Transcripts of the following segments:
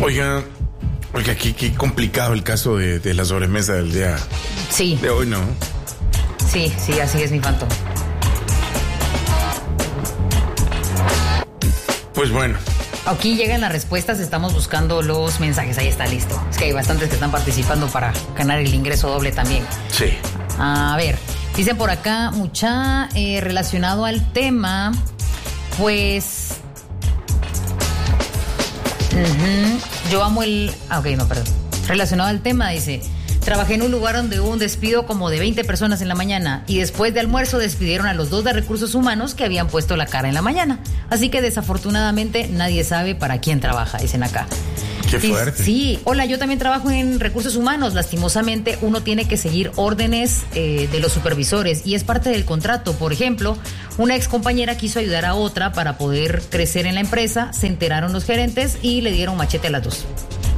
Oiga, qué complicado el caso de la sobremesa del día de hoy, ¿no? Sí, así es, mi Fanto. Pues bueno. Aquí llegan las respuestas, estamos buscando los mensajes, ahí está listo. Es que hay bastantes que están participando para ganar el ingreso doble también. Sí. A ver, dicen por acá, relacionado al tema, pues... yo amo relacionado al tema, dice... Trabajé en un lugar donde hubo un despido como de 20 personas en la mañana y después de almuerzo despidieron a los 2 de recursos humanos que habían puesto la cara en la mañana. Así que desafortunadamente nadie sabe para quién trabaja, dicen acá. Qué fuerte. Sí, hola, yo también trabajo en recursos humanos. Lastimosamente uno tiene que seguir órdenes de los supervisores y es parte del contrato. Por ejemplo, una ex compañera quiso ayudar a otra para poder crecer en la empresa, se enteraron los gerentes y le dieron machete a las 2.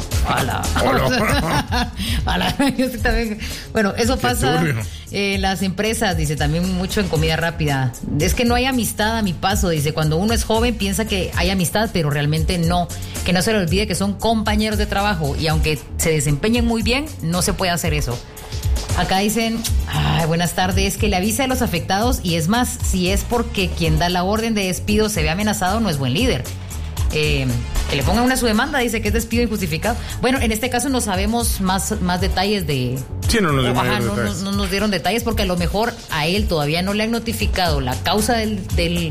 Bueno, eso pasa en las empresas, dice, también mucho en comida rápida. Es que no hay amistad a mi paso, dice, cuando uno es joven piensa que hay amistad, pero realmente no. Que no se le olvide que son compañeros de trabajo y aunque se desempeñen muy bien, no se puede hacer eso. Acá dicen, buenas tardes, que le avise a los afectados y es más, si es porque quien da la orden de despido se ve amenazado, no es buen líder. Que le pongan una subdemanda, dice que es despido injustificado. Bueno, en este caso no sabemos más detalles de... Sí, no nos dieron detalles. No nos dieron detalles porque a lo mejor a él todavía no le han notificado la causa del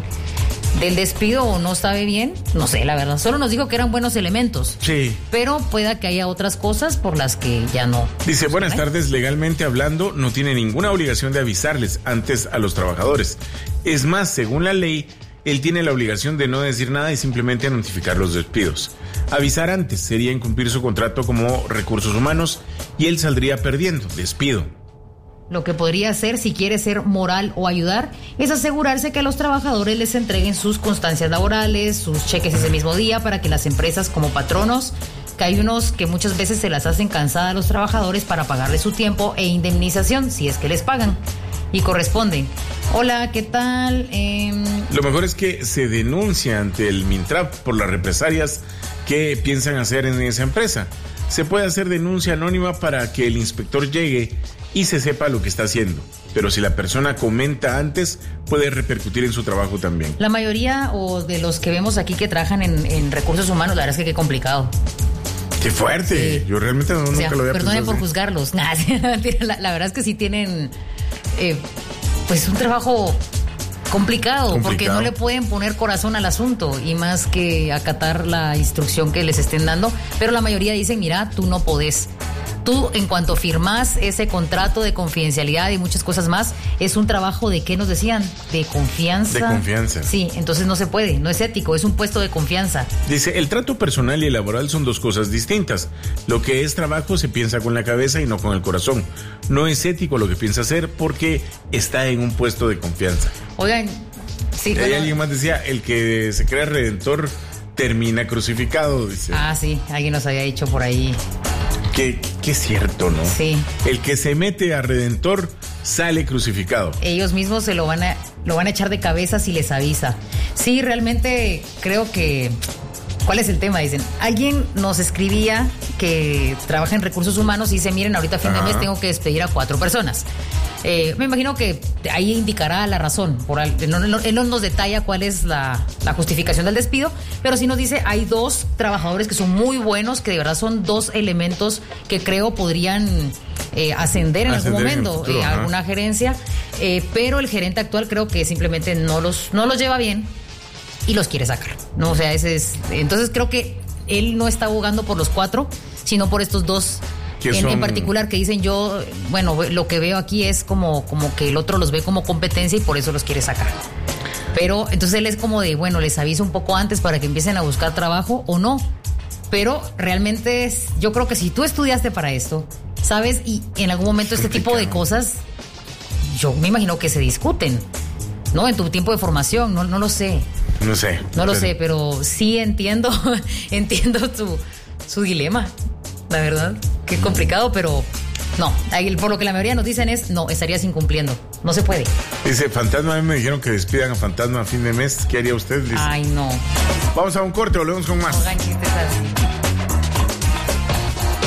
despido o no sabe bien. No sé, la verdad. Solo nos dijo que eran buenos elementos. Sí. Pero pueda que haya otras cosas por las que ya no. Dice, buenas tardes, legalmente hablando, no tiene ninguna obligación de avisarles antes a los trabajadores. Es más, según la ley... Él tiene la obligación de no decir nada y simplemente notificar los despidos. Avisar antes sería incumplir su contrato como recursos humanos y él saldría perdiendo, despido. Lo que podría hacer, si quiere ser moral o ayudar, es asegurarse que a los trabajadores les entreguen sus constancias laborales, sus cheques ese mismo día, para que las empresas como patronos, que hay unos que muchas veces se las hacen cansadas a los trabajadores para pagarles su tiempo e indemnización, si es que les pagan. Y corresponden. Hola, ¿qué tal? Lo mejor es que se denuncia ante el Mintrap por las represalias que piensan hacer en esa empresa. Se puede hacer denuncia anónima para que el inspector llegue y se sepa lo que está haciendo. Pero si la persona comenta antes, puede repercutir en su trabajo también. La mayoría o de los que vemos aquí que trabajan en recursos humanos, la verdad es que qué complicado. ¡Qué fuerte! Sí. Yo realmente nunca lo había pensado. Perdone por juzgarlos. La verdad es que sí tienen... pues un trabajo complicado, porque no le pueden poner corazón al asunto y más que acatar la instrucción que les estén dando, pero la mayoría dicen, mira, tú no podés. Tú, en cuanto firmás ese contrato de confidencialidad y muchas cosas más, es un trabajo de, ¿qué nos decían? De confianza. De confianza. Sí, entonces no se puede, no es ético, es un puesto de confianza. Dice, el trato personal y el laboral son dos cosas distintas. Lo que es trabajo se piensa con la cabeza y no con el corazón. No es ético lo que piensa hacer porque está en un puesto de confianza. Oigan, sí. Bueno, alguien más decía, el que se crea redentor termina crucificado, dice. Sí, alguien nos había dicho por ahí. Que es cierto, ¿no? Sí. El que se mete a redentor sale crucificado. Ellos mismos se lo van a echar de cabeza si les avisa. Sí, realmente creo que... ¿Cuál es el tema? Dicen, alguien nos escribía que trabaja en recursos humanos y dice, miren, ahorita a fin de mes tengo que despedir a 4 personas. Me imagino que ahí indicará la razón. Él no nos detalla cuál es la justificación del despido, pero sí nos dice, hay 2 trabajadores que son muy buenos, que de verdad son 2 elementos que creo podrían ascender en algún momento a alguna gerencia, pero el gerente actual creo que simplemente no los lleva bien y los quiere sacar, ¿no? O sea, entonces creo que él no está abogando por los 4, sino por estos 2 en particular que dicen, yo, bueno, lo que veo aquí es como que el otro los ve como competencia y por eso los quiere sacar. Pero entonces él es como de, bueno, les aviso un poco antes para que empiecen a buscar trabajo o no. Pero realmente yo creo que si tú estudiaste para esto, ¿sabes? Y en algún momento este tipo de cosas, yo me imagino que se discuten, ¿no? En tu tiempo de formación, no lo sé. No sé. No lo sé, pero sí entiendo su dilema, la verdad. Qué complicado, pero no. Por lo que la mayoría nos dicen es, no, estarías incumpliendo. No se puede. Dice, Fantasma, a mí me dijeron que despidan a Fantasma a fin de mes. ¿Qué haría usted? Dice. Ay, no. Vamos a un corte, volvemos con más. No hagan chistes así.